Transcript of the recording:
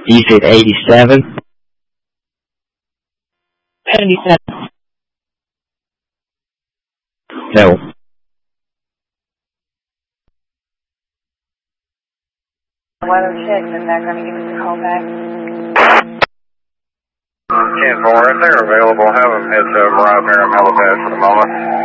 You said 87? 77. No. Weather check, and they're going to give us a call back. 10-4, if they're available, have them head to arrive here in Halifax for the moment.